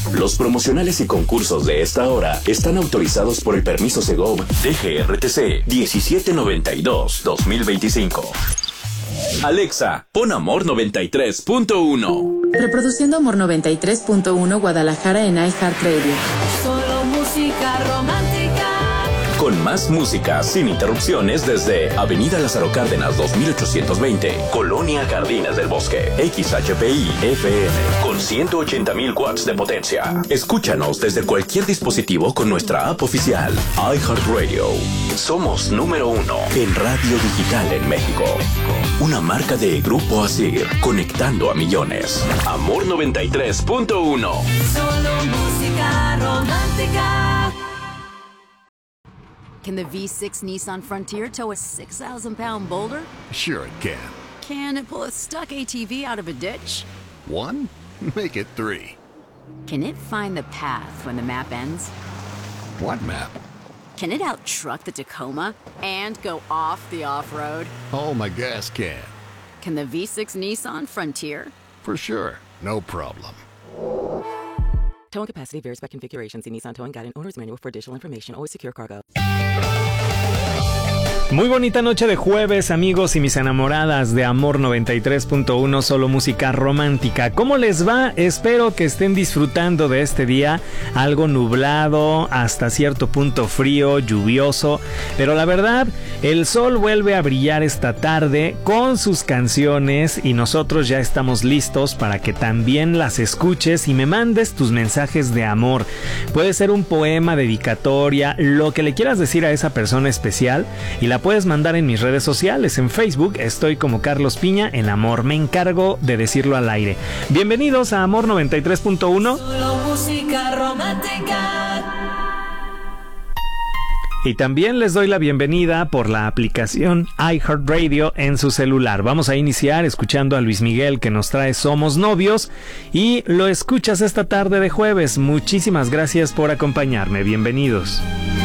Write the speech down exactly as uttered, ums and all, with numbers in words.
Los promocionales y concursos de esta hora están autorizados por el permiso Segov D G R T C diecisiete noventa y dos guión dos mil veinticinco. Alexa, pon Amor noventa y tres punto uno. Reproduciendo Amor noventa y tres punto uno Guadalajara en iHeartRadio. Solo música romántica. Con más música sin interrupciones desde Avenida Lázaro Cárdenas dos mil ochocientos veinte, Colonia Jardines del Bosque, X H P I F M, con ciento ochenta mil watts de potencia. Escúchanos desde cualquier dispositivo con nuestra app oficial, iHeartRadio. Somos número uno en radio digital en México. Una marca de Grupo Asir, conectando a millones. Amor noventa y tres punto uno. Solo música romántica. Can the V six Nissan Frontier tow a six thousand pound boulder? Sure it can. Can it pull a stuck A T V out of a ditch? One? Make it three. Can it find the path when the map ends? What map? Can it out-truck the Tacoma and go off the off-road? Oh, my gas can. Can the V six Nissan Frontier? For sure. No problem. Towing capacity varies by configuration. See Nissan Towing Guide and Owner's Manual for additional information. Always secure cargo. Muy bonita noche de jueves, amigos y mis enamoradas de Amor noventa y tres punto uno, solo música romántica. ¿Cómo les va? Espero que estén disfrutando de este día, algo nublado, hasta cierto punto frío, lluvioso, pero la verdad, el sol vuelve a brillar esta tarde con sus canciones y nosotros ya estamos listos para que también las escuches y me mandes tus mensajes de amor. Puede ser un poema, dedicatoria, lo que le quieras decir a esa persona especial y la puedes mandar en mis redes sociales. En Facebook estoy como Carlos Piña en Amor. Me encargo de decirlo al aire. Bienvenidos a Amor noventa y tres punto uno. Solo música romántica. Y también les doy la bienvenida por la aplicación iHeartRadio en su celular. Vamos a iniciar escuchando a Luis Miguel, que nos trae Somos Novios, y lo escuchas esta tarde de jueves. Muchísimas gracias por acompañarme. Bienvenidos.